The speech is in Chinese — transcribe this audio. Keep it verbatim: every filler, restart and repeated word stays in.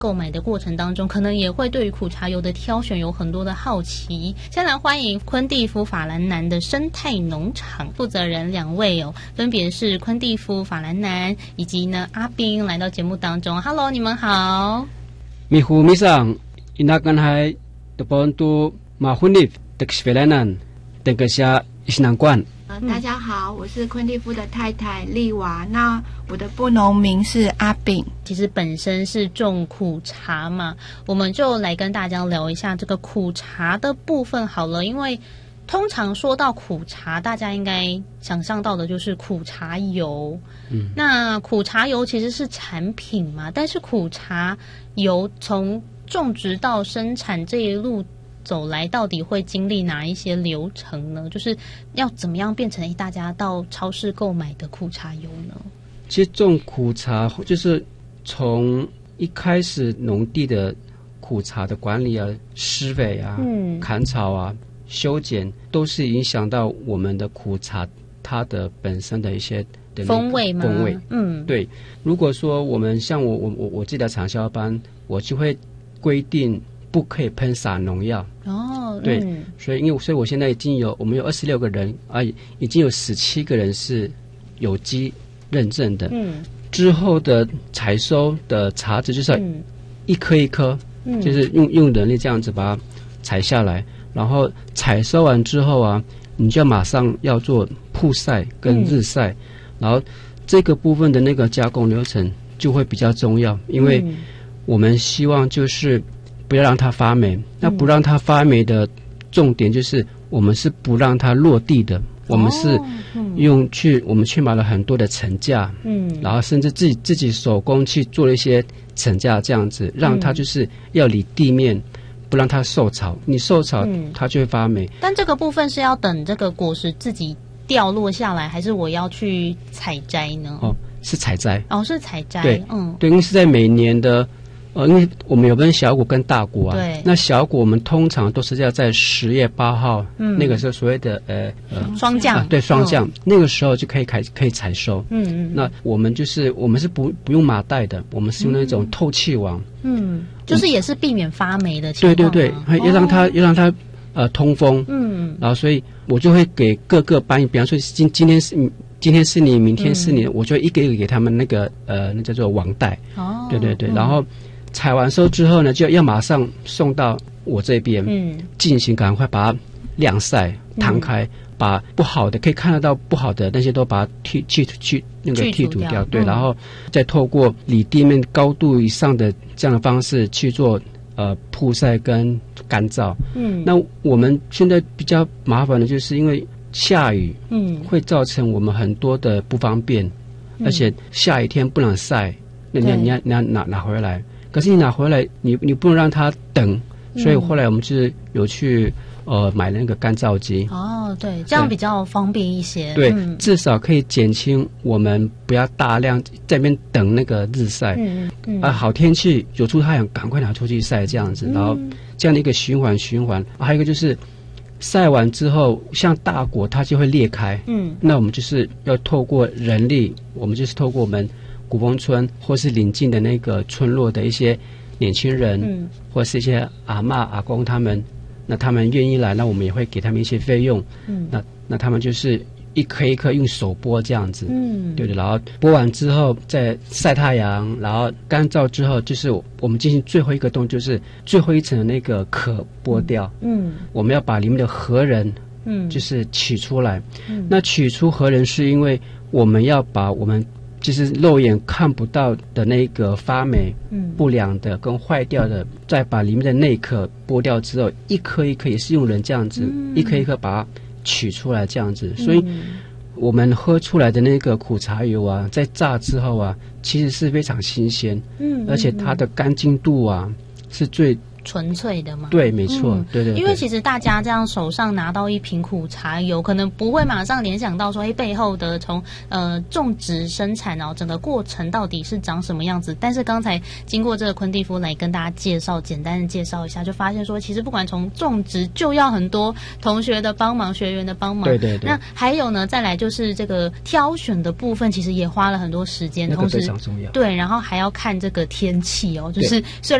购买的过程当中，可能也会对于苦茶油的挑选有很多的好奇。先来欢迎昆蒂夫法兰南的生态农场负责人两位哦，分别是昆蒂夫法兰南以及呢阿斌来到节目当中。Hello， 你们好。 米胡米桑inakan hai terbantu mahunif deksvelanan dengkasya isnangkuan。 大家好，我是昆蒂夫的太太丽娃，那我的部农名是阿炳。 其实本身是种苦茶嘛，我们就来跟大家聊一下这个苦茶的部分好了。因为通常说到苦茶，大家应该想象到的就是苦茶油。嗯，那苦茶油其实是产品嘛，但是苦茶油从种植到生产这一路走来，到底会经历哪一些流程呢？就是要怎么样变成大家到超市购买的苦茶油呢？ 其实种苦茶就是从一开始农地的苦茶的管理啊、施肥啊、嗯、砍草啊、修剪，都是影响到我们的苦茶它的本身的一些的风味吗？ 风味， 嗯， 对。如果说我们像我我我我自己的产销班，我就会规定不可以喷洒农药哦， 对， 嗯、 所以因为所以我现在已经有我们有二十六个人啊，已经有十七个人是有机认证的。嗯，之后的采收的茶籽就是一颗一颗，嗯、就是用用人力这样子把它采下来，然后采收完之后啊，你就要马上要做曝晒跟日晒，嗯、然后这个部分的那个加工流程就会比较重要，因为我们希望就是不要让它发霉，那不让它发霉的重点就是我们是不让它落地的，我们是用去、哦嗯、我们去买了很多的层架，嗯，然后甚至自己自己手工去做了一些层架，这样子让它就是要离地面，嗯、不让它受潮，你受潮、嗯、它就会发霉。 但这个部分是要等这个果实自己掉落下来，还是我要去采摘呢？ 哦，是采摘。 哦，是采摘。 对， 嗯， 对，因为是在每年的。呃，因为我们有分小果跟大果啊， 对， 那小果我们通常都是要在十月八号，嗯，那个时候所谓的呃呃霜降、 啊，对，霜降、嗯、那个时候就可以开可以采收， 嗯嗯， 那我们就是我们是不不用麻袋的，我们是用那种透气网， 嗯，就是也是避免发霉的情况， 对对对，要让它、哦、要让它呃通风，嗯，然后所以我就会给各个班，比方说今今天是。今天是你，明天是你，嗯、我就一个一个给他们那个呃，那叫做网袋。哦，对对对，嗯、然后采完收之后呢，就要马上送到我这边，嗯，进行赶快把它晾晒、摊开，嗯、把不好的可以看得到不好的那些都把它去去去那个剔除掉，掉对，嗯、然后再透过离地面高度以上的这样的方式去做呃曝晒跟干燥。嗯，那我们现在比较麻烦的就是因为。下雨，嗯，会造成我们很多的不方便，嗯、而且下雨天不能晒，那你你要你要拿拿回来，可是你拿回来，你你不能让它等，所以后来我们就是有去呃买那个干燥机。 哦，对，这样比较方便一些。 对，嗯、至少可以减轻我们不要大量在那边等那个日晒。嗯嗯。啊，好天气有出太阳，赶快拿出去晒这样子，嗯、然后这样的一个循环循环。啊、还有一个就是。晒完之后，像大果它就会裂开，嗯，那我们就是要透过人力，我们就是透过我们古风村或是邻近的那个村落的一些年轻人，嗯，或是一些阿嬷阿公他们，那他们愿意来，那我们也会给他们一些费用，嗯，那那他们就是一颗一颗用手剥这样子，嗯，对的，然后剥完之后再晒太阳，然后干燥之后，就是我们进行最后一个动作，就是最后一层的那个壳剥掉，嗯，我们要把里面的核仁，嗯，就是取出来，嗯，那取出核仁是因为我们要把我们就是肉眼看不到的那个发霉、嗯、不良的跟坏掉的，再把里面的内壳剥掉之后，一颗一颗也是用人这样子，嗯、一颗一颗把它取出来这样子，所以我们喝出来的那个苦茶油啊，在榨之后啊，其实是非常新鲜，嗯，而且它的干净度啊是最纯粹的嘛。 对，没错， 嗯、 对, 对对。 因为其实大家这样手上拿到一瓶苦茶油，可能不会马上联想到说，哎，背后的从呃种植、生产然后整个过程到底是长什么样子。但是刚才经过这个昆蒂夫来跟大家介绍，简单的介绍一下，就发现说，其实不管从种植就要很多同学的帮忙、学员的帮忙。 对对对。 那还有呢，再来就是这个挑选的部分，其实也花了很多时间， 那个同时非常重要。 对，然后还要看这个天气哦，就是虽